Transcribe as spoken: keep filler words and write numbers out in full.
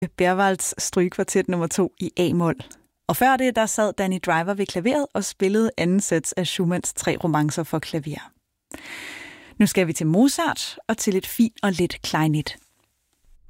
Berwalds strygekvartet nummer to i A-mol. Og før det, der sad Danny Driver ved klaveret og spillede anden sæt af Schumanns tre romancer for klaver. Nu skal vi til Mozart og til lidt fint og lidt klarinet.